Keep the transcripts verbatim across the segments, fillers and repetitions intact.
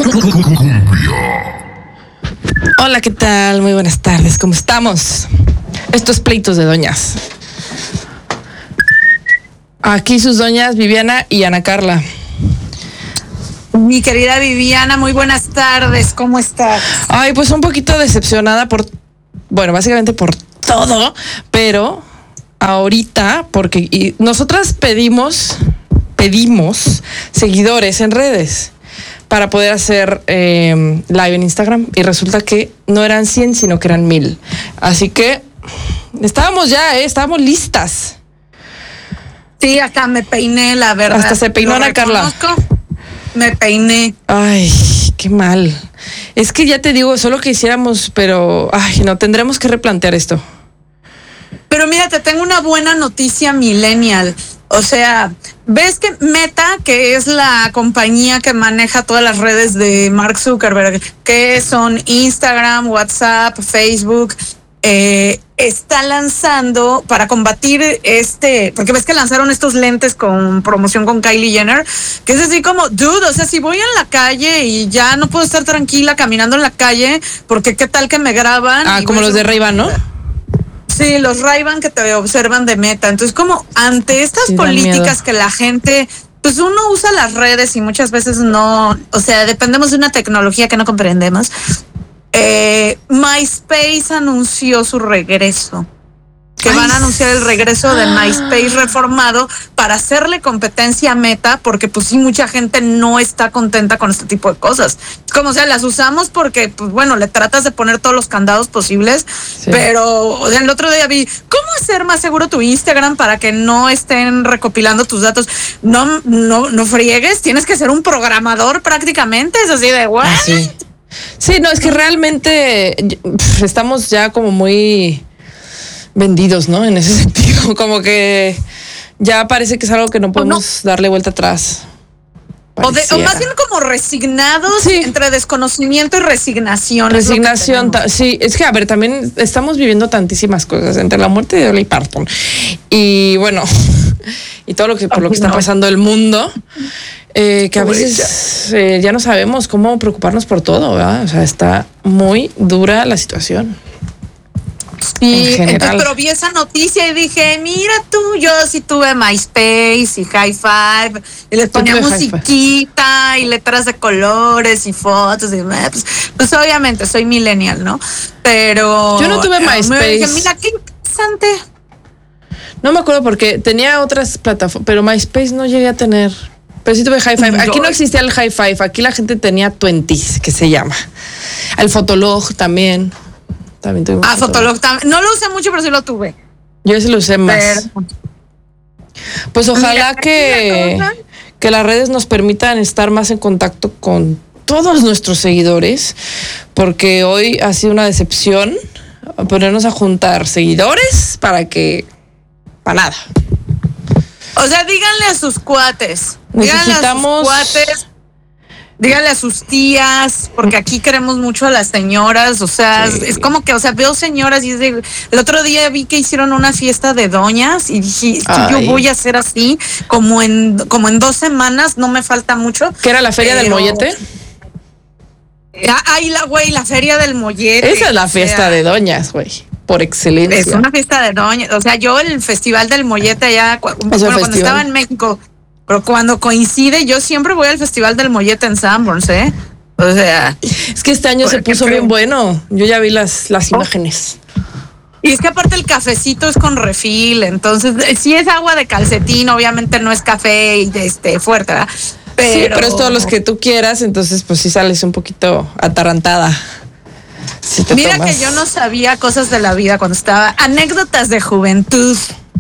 Hola, ¿qué tal? Muy buenas tardes, ¿cómo estamos? Estos pleitos de doñas. Aquí sus doñas Viviana y Ana Carla. Mi querida Viviana, muy buenas tardes, ¿cómo estás? Ay, pues un poquito decepcionada por, bueno, básicamente por todo, pero ahorita, porque y nosotras pedimos, pedimos seguidores en redes para poder hacer eh, live en Instagram y resulta que no eran cien, sino que eran mil. Así que estábamos ya, eh, estábamos listas. Sí, hasta me peiné, la verdad. Hasta se peinó Ana Carla. Me peiné. Ay, qué mal. Es que ya te digo, solo que hiciéramos, pero ay, no, tendremos que replantear esto. Pero mira, te tengo una buena noticia millennial. O sea, ves que Meta, que es la compañía que maneja todas las redes de Mark Zuckerberg, que son Instagram, WhatsApp, Facebook, eh, está lanzando para combatir este, porque ves que lanzaron estos lentes con promoción con Kylie Jenner, que es así como, dude, o sea, si voy en la calle y ya no puedo estar tranquila caminando en la calle, porque qué tal que me graban. Ah, como los de Ray-Ban, ¿no? Sí, los Ray-Ban que te observan de Meta. Entonces, como ante estas sí, políticas que la gente, pues uno usa las redes y muchas veces no, o sea, dependemos de una tecnología que no comprendemos. Eh, MySpace anunció su regreso. Que Ay, van a anunciar el regreso de MySpace reformado para hacerle competencia a Meta, porque pues sí, mucha gente no está contenta con este tipo de cosas. Como sea, las usamos porque, pues bueno, le tratas de poner todos los candados posibles, sí. Pero o sea, el otro día vi, ¿cómo hacer más seguro tu Instagram para que no estén recopilando tus datos? No, no, no friegues, tienes que ser un programador prácticamente, es así de, ¿what? Ah, sí. Sí, no, es que realmente pff, estamos ya como muy vendidos, ¿no? En ese sentido, como que ya parece que es algo que no podemos no. darle vuelta atrás. O, de, o más bien como resignados, sí. Entre desconocimiento y resignación. Resignación, es ta- sí, es que a ver, también estamos viviendo tantísimas cosas, entre la muerte de Dolly Parton y bueno, y todo lo que por lo que está pasando el mundo, eh, que a veces eh, ya no sabemos cómo preocuparnos por todo, ¿verdad? O sea, está muy dura la situación. Sí, entonces, pero vi esa noticia y dije, mira tú, yo sí tuve MySpace y High Five, y les ponía musiquita y letras de colores y fotos, y pues, pues obviamente soy millennial, ¿no? Pero yo no tuve MySpace. Dije, mira, qué interesante. No me acuerdo porque tenía otras plataformas, pero MySpace no llegué a tener. Pero sí tuve High Five. Aquí no existía el High Five, aquí la gente tenía Twenties, que se llama. El Fotolog también. También tuve ah, Fotolog también. No lo usé mucho, pero sí lo tuve. Yo sí lo usé más. Pero, pues ojalá mira, que, la que las redes nos permitan estar más en contacto con todos nuestros seguidores, porque hoy ha sido una decepción ponernos a juntar seguidores para que... para nada. O sea, díganle a sus cuates. Necesitamos... Díganle a sus cuates. Díganle a sus tías, porque aquí queremos mucho a las señoras, o sea, sí. Es como que, o sea, veo señoras y es de, el otro día vi que hicieron una fiesta de doñas y dije, yo voy a hacer así, como en, como en dos semanas, no me falta mucho. ¿Qué era la feria pero... del mollete? Ay, la güey, la feria del mollete. Esa es la fiesta o sea, de doñas, güey, por excelencia. Es una fiesta de doñas, o sea, yo el festival del mollete allá, bueno, cuando estaba en México, pero cuando coincide, yo siempre voy al Festival del Mollete en Sanborns, ¿eh? O sea... Es que este año se puso bien bueno. Yo ya vi las, las oh. imágenes. Y es que aparte el cafecito es con refil, entonces, si es agua de calcetín, obviamente no es café y este, fuerte, ¿verdad? Pero... Sí, pero es todos los que tú quieras, entonces pues sí sales un poquito atarantada. Si te Mira tomas. Que yo no sabía cosas de la vida cuando estaba... Anécdotas de juventud.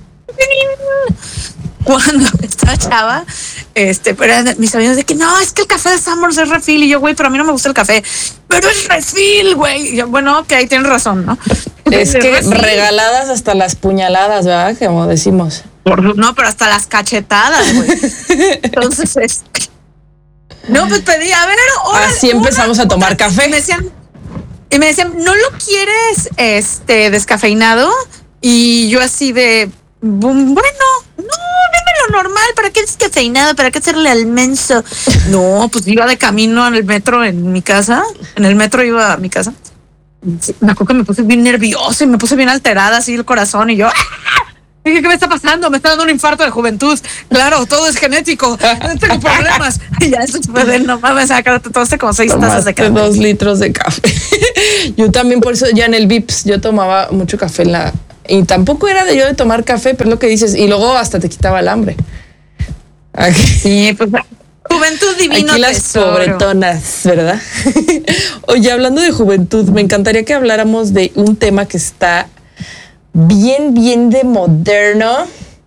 Cuando estaba chava, este, pero mis amigos de que no, es que el café de Sanborns es refil, y yo, güey, pero a mí no me gusta el café, pero es refil, güey. Y yo, bueno, ok, tienes razón, ¿no? Es que refil. Regaladas hasta las puñaladas, ¿verdad? Como decimos. No, pero hasta las cachetadas, güey. Entonces, es... no, pues pedí, a ver, ahora. Así empezamos una, a tomar una, café. Y me decían, y me decían, ¿no lo quieres, este, descafeinado? Y yo así de, bueno, no, démelo lo normal, ¿para qué descafeinado? ¿Para qué hacerle al menso? No, pues iba de camino en el metro en mi casa, en el metro iba a mi casa. Me acuerdo que me puse bien nerviosa y me puse bien alterada, así el corazón, y yo... Dije, ¿qué me está pasando? Me está dando un infarto de juventud. Claro, todo es genético. Tengo problemas. Y ya eso fue de no mames, acá te tomaste como seis tazas de café. Dos litros de café. Yo también, por eso, ya en el Vips, yo tomaba mucho café en la... Y tampoco era de yo de tomar café, pero es lo que dices. Y luego hasta te quitaba el hambre. Aquí. Sí, pues... Juventud divino. Aquí las tesoro. pobretonas, ¿verdad? Oye, hablando de juventud, me encantaría que habláramos de un tema que está... bien, bien de moderno.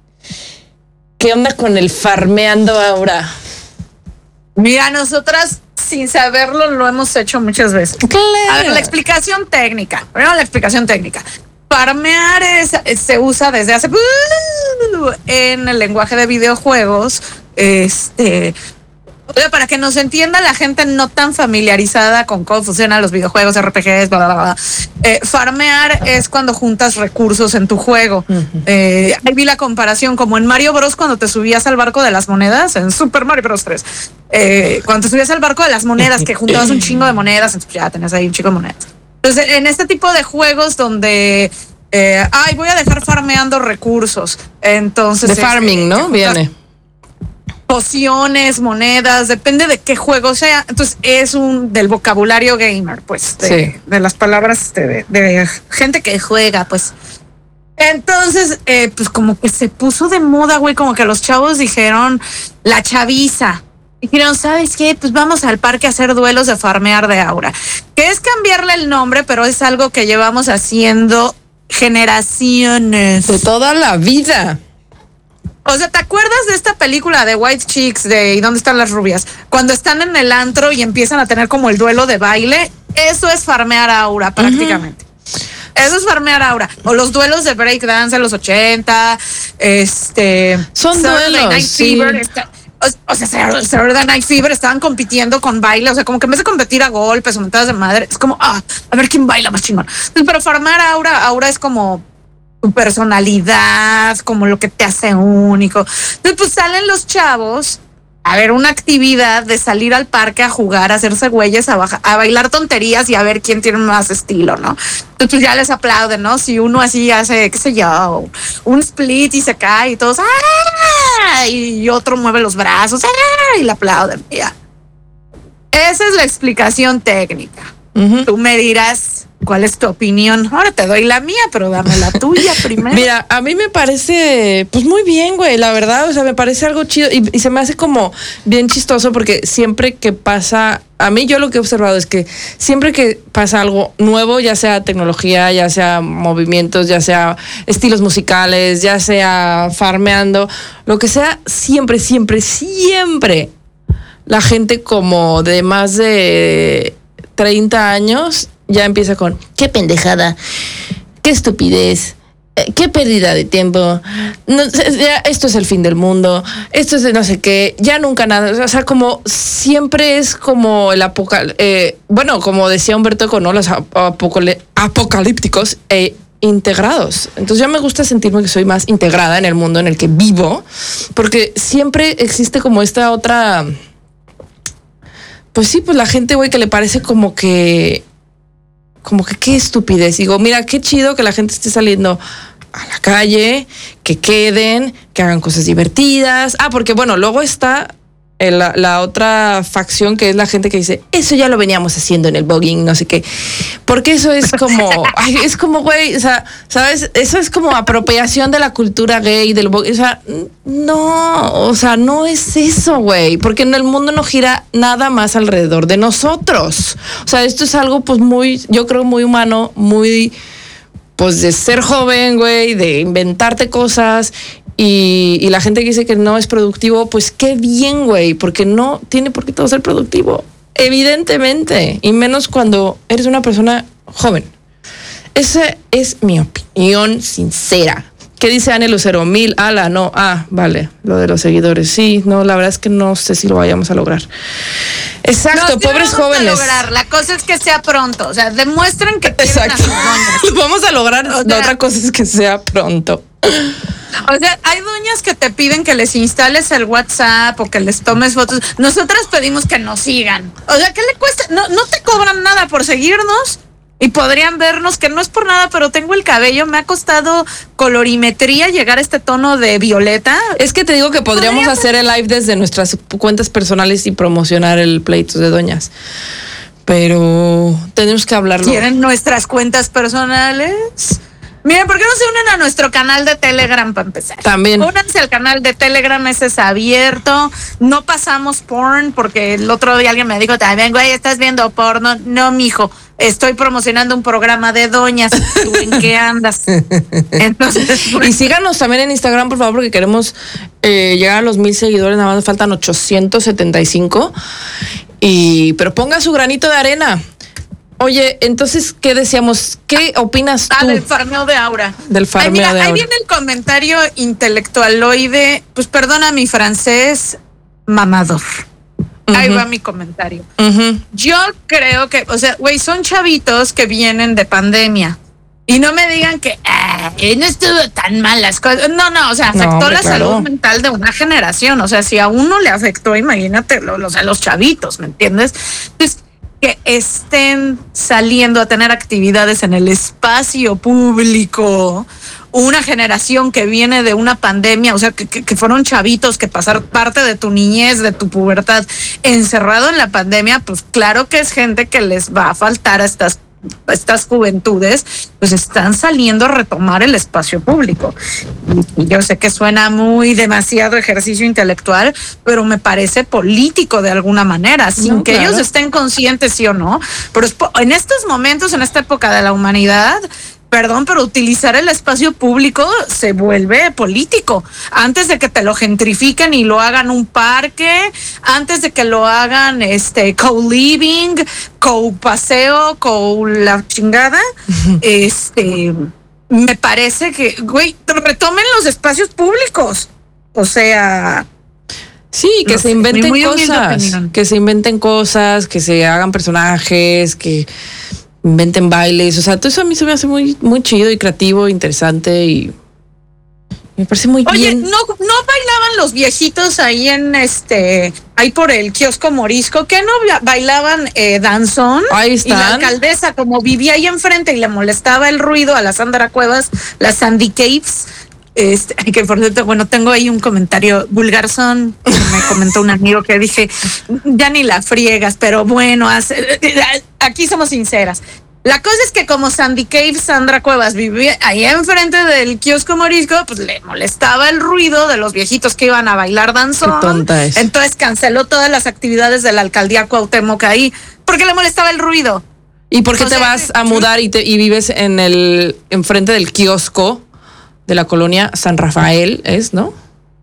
¿Qué onda con el farmeando ahora? Mira, nosotras, sin saberlo, lo hemos hecho muchas veces. Claro. A ver, la explicación técnica. Primero la explicación técnica. Farmear es, se usa desde hace... en el lenguaje de videojuegos. Este... Para que nos entienda la gente no tan familiarizada con cómo funcionan los videojuegos, R P Gs, bla, bla, bla. Eh, farmear es cuando juntas recursos en tu juego. Uh-huh. Eh, ahí vi la comparación como en Mario Bros. Cuando te subías al barco de las monedas, en Super Mario Bros. tres. Eh, cuando te subías al barco de las monedas, que juntabas un chingo de monedas, entonces ya tenés ahí un chingo de monedas. Entonces, en este tipo de juegos donde... Eh, ay, voy a dejar farmeando recursos. Entonces... De farming, eh, ¿no? Viene. Pociones, monedas, depende de qué juego sea. Entonces es un del vocabulario gamer, pues, de, sí. de las palabras de, de gente que juega, pues. Entonces, eh, pues como que se puso de moda, güey, como que los chavos dijeron, la chaviza. Dijeron, ¿sabes qué? Pues vamos al parque a hacer duelos de farmear de aura. Que es cambiarle el nombre, pero es algo que llevamos haciendo generaciones. De toda la vida. O sea, ¿te acuerdas de esta película de White Chicks de ¿Y dónde están las rubias? Cuando están en el antro y empiezan a tener como el duelo de baile, eso es farmear aura prácticamente. Uh-huh. Eso es farmear aura. O los duelos de breakdance en los ochenta, este... Son Saturday duelos, Night sí. Fever, está, o, o sea, Saturday Night Fever estaban compitiendo con baile, o sea, como que en vez de competir a golpes o mentadas de madre, es como, ah, a ver quién baila más chingón. Pero farmear aura, aura es como... tu personalidad, como lo que te hace único. Entonces, pues salen los chavos a ver una actividad de salir al parque a jugar, a hacerse güeyes, a, baja, a bailar tonterías y a ver quién tiene más estilo, ¿no? Entonces, pues ya les aplauden, ¿no? Si uno así hace, qué sé yo, un split y se cae y todos, ¡ah! Y otro mueve los brazos, ¡ah! Y le aplauden. Ya. Esa es la explicación técnica. Uh-huh. Tú me dirás... ¿cuál es tu opinión? Ahora te doy la mía, pero dame la tuya primero. Mira, a mí me parece, pues muy bien, güey, la verdad, o sea, me parece algo chido y, y se me hace como bien chistoso porque siempre que pasa, a mí yo lo que he observado es que siempre que pasa algo nuevo, ya sea tecnología, ya sea movimientos, ya sea estilos musicales, ya sea farmeando, lo que sea, siempre, siempre, siempre la gente como de más de treinta años ya empieza con qué pendejada, qué estupidez, qué pérdida de tiempo, no, ya, esto es el fin del mundo, esto es de no sé qué, ya nunca nada, o sea, como siempre es como el apocal, eh, bueno, como decía Humberto Eco, ¿no? Los apocale- apocalípticos e integrados. Entonces ya me gusta sentirme que soy más integrada en el mundo en el que vivo, porque siempre existe como esta otra, pues sí, pues la gente, güey, que le parece como que como que qué estupidez. Digo, mira, qué chido que la gente esté saliendo a la calle, que queden, que hagan cosas divertidas. Ah, porque bueno, luego está el, la, la otra facción que es la gente que dice, eso ya lo veníamos haciendo en el voguing, no sé qué. Porque eso es como, ay, es como, güey, o sea, ¿sabes? Eso es como apropiación de la cultura gay, del voguing. O sea, no, o sea, no es eso, güey. Porque en el mundo no gira nada más alrededor de nosotros. O sea, esto es algo, pues, muy, yo creo, muy humano, muy, pues, de ser joven, güey, de inventarte cosas. Y, y la gente que dice que no es productivo, pues qué bien, güey, porque no tiene por qué todo ser productivo, evidentemente, y menos cuando eres una persona joven. Esa es mi opinión sincera. ¿Qué dice Anne Lucero? Mil, ala, no, ah, vale, lo de los seguidores. Sí, no, la verdad es que no sé si lo vayamos a lograr. Exacto, no, pobres lo jóvenes. A lograr. La cosa es que sea pronto, o sea, demuestren que Exacto. quieren a sus doñas. Lo vamos a lograr, o sea, la otra cosa es que sea pronto. O sea, hay doñas que te piden que les instales el WhatsApp o que les tomes fotos. Nosotras pedimos que nos sigan. O sea, ¿qué le cuesta? No, no te cobran nada por seguirnos y podrían vernos, que no es por nada, pero tengo el cabello, me ha costado colorimetría llegar a este tono de violeta. Es que te digo que podríamos ¿Podría? hacer el live desde nuestras cuentas personales y promocionar el pleito de doñas. Pero tenemos que hablarlo. ¿Quieren nuestras cuentas personales? Miren, ¿por qué no se unen a nuestro canal de Telegram para empezar? También. Únanse al canal de Telegram, ese es abierto. No pasamos porn, porque el otro día alguien me dijo también, güey, ¿estás viendo porno? No, mijo, estoy promocionando un programa de doñas. ¿Tú en qué andas? Entonces, pues, y síganos también en Instagram, por favor, porque queremos eh, llegar a los mil seguidores. Nada más nos faltan ochocientos setenta y cinco. Y, pero ponga su granito de arena. Oye, entonces, ¿qué decíamos? ¿Qué opinas tú? Ah, del farmeo de Aura. Del farmeo Ay, mira, de Aura. Ahí viene el comentario intelectualoide, pues perdona mi francés, mamador. Uh-huh. Ahí va mi comentario. Uh-huh. Yo creo que, o sea, güey, son chavitos que vienen de pandemia. Y no me digan que ah, no estuvo tan mal las cosas. No, no, o sea, afectó no, hombre, la claro. salud mental de una generación. O sea, si a uno le afectó, imagínate, o sea, los chavitos, ¿me entiendes? Entonces, que estén saliendo a tener actividades en el espacio público, una generación que viene de una pandemia, o sea, que, que, que fueron chavitos que pasaron parte de tu niñez, de tu pubertad, encerrado en la pandemia, pues claro que es gente que les va a faltar a estas estas juventudes, pues están saliendo a retomar el espacio público. Y yo sé que suena muy demasiado ejercicio intelectual, pero me parece político de alguna manera, sin no, que claro. ellos estén conscientes, sí o no. Pero en estos momentos, en esta época de la humanidad, perdón, pero utilizar el espacio público se vuelve político. Antes de que te lo gentrifiquen y lo hagan un parque, antes de que lo hagan este co-living, co-paseo, co-la chingada, este, me parece que, güey, retomen los espacios públicos. O sea... Sí, que no se sé, inventen muy, muy cosas, que se inventen cosas, que se hagan personajes, que... inventen bailes, o sea, todo eso a mí se me hace muy, muy chido y creativo, interesante y me parece muy Oye, bien. Oye, ¿no, ¿no bailaban los viejitos ahí en este, ahí por el kiosco Morisco? ¿Qué no bailaban eh, danzón? Ahí están. Y la alcaldesa, como vivía ahí enfrente y le molestaba el ruido a la Sandra Cuevas, las Sandy Caves, este, que por cierto, bueno, tengo ahí un comentario vulgarzón, que me comentó un amigo que dije, ya ni la friegas, pero bueno, hace, aquí somos sinceras. La cosa es que como Sandy Cave, Sandra Cuevas vivía ahí enfrente del kiosco Morisco, pues le molestaba el ruido de los viejitos que iban a bailar danzón. Qué tonta es. Entonces canceló todas las actividades de la alcaldía Cuauhtémoc ahí, porque le molestaba el ruido. ¿Y por qué o te sea, vas a mudar y, te, y vives en el enfrente del kiosco de la colonia San Rafael, es, ¿no?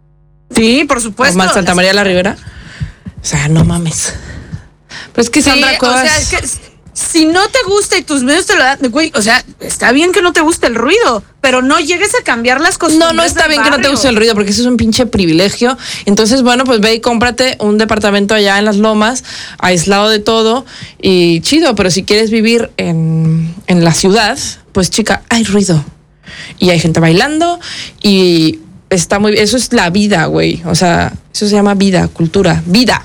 Sí, por supuesto. Más Santa María la Ribera. O sea, no mames. Pero es que sí, Sandra Cuevas... O sea, es que si no te gusta y tus medios te lo dan, güey, o sea, está bien que no te guste el ruido, pero no llegues a cambiar las costumbres. No, no está bien barrio. Que no te guste el ruido, porque eso es un pinche privilegio. Entonces, bueno, pues ve y cómprate un departamento allá en las Lomas, aislado de todo, y chido, pero si quieres vivir en, en la ciudad, pues chica, hay ruido. Y hay gente bailando y está muy bien. Eso es la vida, güey. O sea, eso se llama vida, cultura. ¡Vida!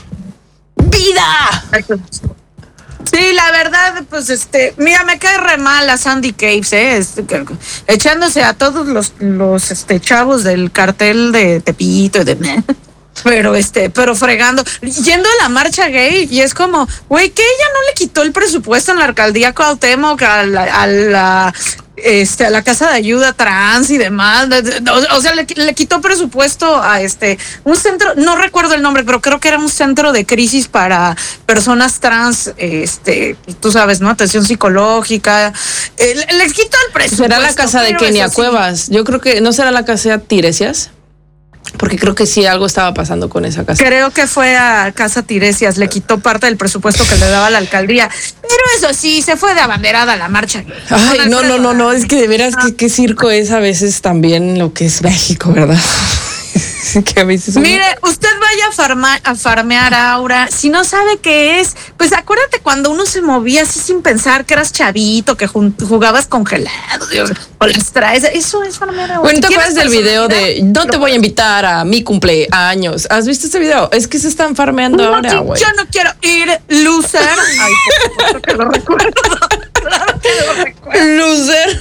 ¡Vida! Sí, la verdad, pues este, mira, me cae re mal a Sandy Caves, eh, este, que, echándose a todos los, los este, chavos del cartel de Tepito y de... Pero este, pero fregando, yendo a la marcha gay, y es como, güey, que ella no le quitó el presupuesto en la alcaldía Cuauhtémoc a la, a la este, a la casa de ayuda trans y demás, o, o sea, le, le quitó presupuesto a este, un centro, no recuerdo el nombre, pero creo que era un centro de crisis para personas trans, este, tú sabes, ¿no? Atención psicológica, eh, le, les quitó el presupuesto. ¿Será la casa de Kenia Cuevas? Yo creo que, ¿no será la casa de Tiresias? Porque creo que sí, algo estaba pasando con esa casa. Creo que fue a Casa Tiresias, le quitó parte del presupuesto que le daba la alcaldía. Pero eso sí, se fue de abanderada a la marcha. Ay, no, no, no, no, es que de veras, ¿qué, qué circo es a veces también lo que es México, ¿verdad? Que a veces Mire, usted vaya a, farma, a farmear a Aura. Si no sabe qué es, pues acuérdate cuando uno se movía así sin pensar que eras chavito, que jugabas congelado, Dios, o las traes. Eso es farmear a Aura. Bueno, ¿te acuerdas del video de no te voy a invitar a mi cumpleaños? ¿Has visto ese video? Es que se están farmeando no, ahora, güey. Yo no quiero ir, loser. Ay, por supuesto que lo recuerdo. Claro que lo recuerdo. Loser.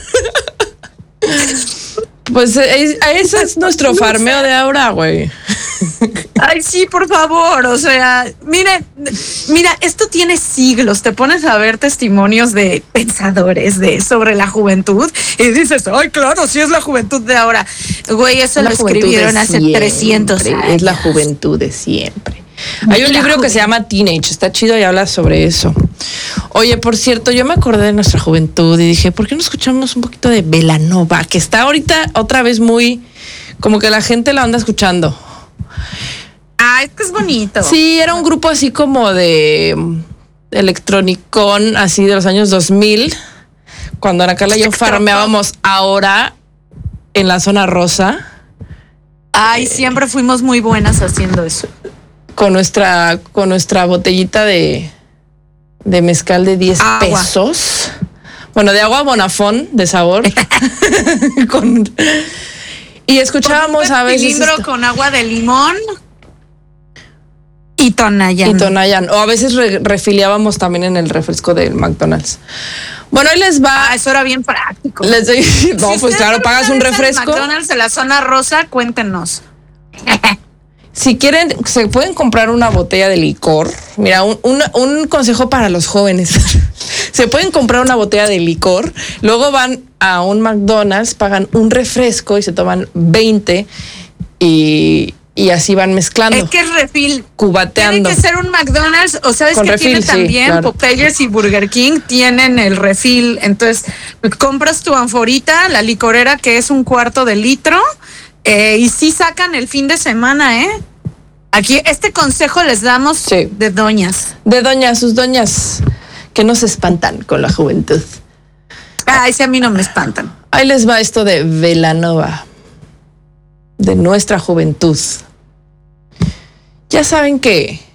Pues es, ese es nuestro farmeo de ahora, güey. Ay, sí, por favor. O sea, mire, mira, esto tiene siglos. Te pones a ver testimonios de pensadores de sobre la juventud y dices, ay, claro, sí es la juventud de ahora. Güey, eso lo escribieron hace trescientos años. Es la juventud de siempre. Hay un libro que se llama Teenage, está chido y habla sobre eso. Oye, por cierto, yo me acordé de nuestra juventud y dije, ¿por qué no escuchamos un poquito de Belanova? Que está ahorita otra vez muy, como que la gente la anda escuchando. Ah, es que es bonito. Sí, era un grupo así como de electronicón, así de los años dos mil, cuando Ana Carla y yo farmeábamos ahora en la zona rosa. Ay, siempre fuimos muy buenas haciendo eso. Con nuestra, con nuestra botellita de, de mezcal de diez pesos. Bueno, de agua Bonafón, de sabor. con, y escuchábamos con a veces. Un cilindro con agua de limón y Tonayán. Y Tonayán. O a veces re, refiliábamos también en el refresco del McDonald's. Bueno, ahí les va. Ah, eso era bien práctico. Les doy, no, si pues claro, pagas un refresco. McDonald's de la zona rosa, cuéntenos. Si quieren, se pueden comprar una botella de licor. Mira, un, un, un consejo para los jóvenes. Se pueden comprar una botella de licor, luego van a un McDonald's, pagan un refresco y se toman veinte y, y así van mezclando. Es que es refil. Cubateando. Tiene que ser un McDonald's, o sabes que tiene sí, también claro. Popeyes y Burger King tienen el refil. Entonces, compras tu anforita, la licorera que es un cuarto de litro. Eh, y sí sacan el fin de semana, ¿eh? Aquí este consejo les damos sí. de doñas. De doñas, sus doñas que no se espantan con la juventud. Ay, sí, a mí no me espantan. Ahí les va esto de Belanova, de nuestra juventud. Ya saben que